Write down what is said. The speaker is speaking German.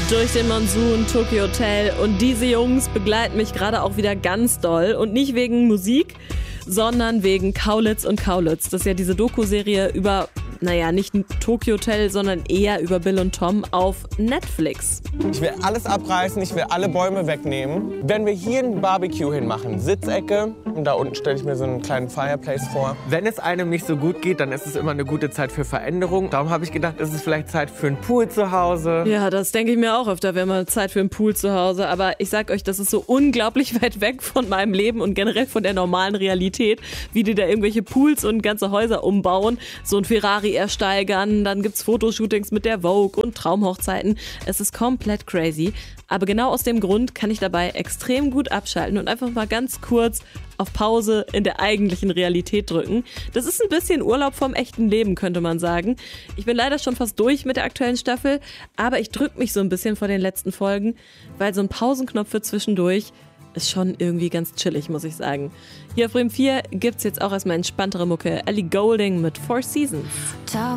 Durch den Monsun, Tokyo Hotel und diese Jungs begleiten mich gerade auch wieder ganz doll und nicht wegen Musik, sondern wegen Kaulitz und Kaulitz. Das ist ja diese Doku-Serie über, nicht ein Tokyo Hotel, sondern eher über Bill und Tom auf Netflix. Ich will alles abreißen, ich will alle Bäume wegnehmen. Wenn wir hier ein Barbecue hinmachen, Sitzecke, und da unten stelle ich mir so einen kleinen Fireplace vor. Wenn es einem nicht so gut geht, dann ist es immer eine gute Zeit für Veränderung. Darum habe ich gedacht, es ist vielleicht Zeit für einen Pool zu Hause. Ja, das denke ich mir auch öfter, wäre mal Zeit für einen Pool zu Hause. Aber ich sag euch, das ist so unglaublich weit weg von meinem Leben und generell von der normalen Realität, wie die da irgendwelche Pools und ganze Häuser umbauen, so ein Ferrari ersteigern, dann gibt's Fotoshootings mit der Vogue und Traumhochzeiten. Es ist komplett crazy. Aber genau aus dem Grund kann ich dabei extrem gut abschalten und einfach mal ganz kurz auf Pause in der eigentlichen Realität drücken. Das ist ein bisschen Urlaub vom echten Leben, könnte man sagen. Ich bin leider schon fast durch mit der aktuellen Staffel, aber ich drücke mich so ein bisschen vor den letzten Folgen, weil so ein Pausenknopf für zwischendurch ist schon irgendwie ganz chillig, muss ich sagen. Hier auf Bremen 4 gibt's jetzt auch erstmal entspanntere Mucke. Ellie Goulding mit Four Seasons.